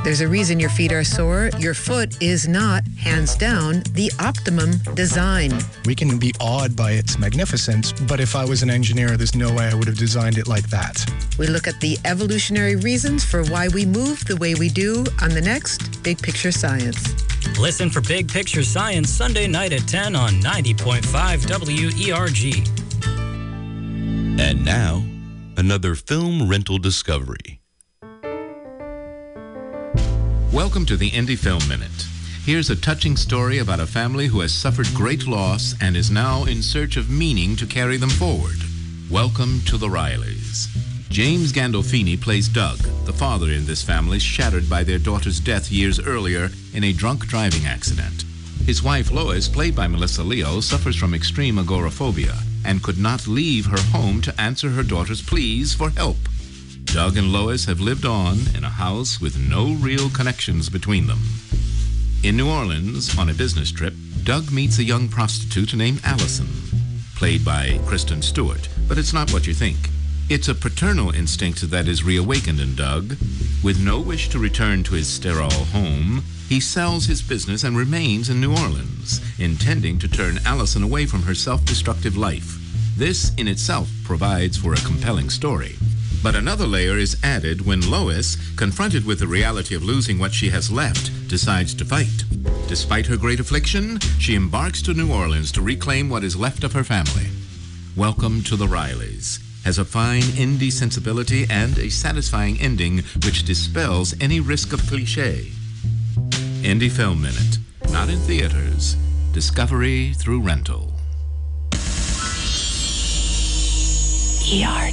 There's a reason your feet are sore. Your foot is not, hands down, the optimum design. We can be awed by its magnificence, but if I was an engineer, there's no way I would have designed it like that. We look at the evolutionary reasons for why we move the way we do on the next Big Picture Science. Listen for Big Picture Science Sunday night at 10 on 90.5 WERG. And now, another film rental discovery. Welcome to the Indie Film Minute. Here's a touching story about a family who has suffered great loss and is now in search of meaning to carry them forward. Welcome to the Rileys. James Gandolfini plays Doug, the father in this family shattered by their daughter's death years earlier in a drunk driving accident. His wife Lois, played by Melissa Leo, suffers from extreme agoraphobia and could not leave her home to answer her daughter's pleas for help. Doug and Lois have lived on in a house with no real connections between them. In New Orleans, on a business trip, Doug meets a young prostitute named Allison, played by Kristen Stewart, but it's not what you think. It's a paternal instinct that is reawakened in Doug. With no wish to return to his sterile home, he sells his business and remains in New Orleans, intending to turn Allison away from her self-destructive life. This in itself provides for a compelling story. But another layer is added when Lois, confronted with the reality of losing what she has left, decides to fight. Despite her great affliction, she embarks to New Orleans to reclaim what is left of her family. Welcome to the Rileys has a fine indie sensibility and a satisfying ending which dispels any risk of cliché. Indie Film Minute, not in theaters, discovery through rental. ER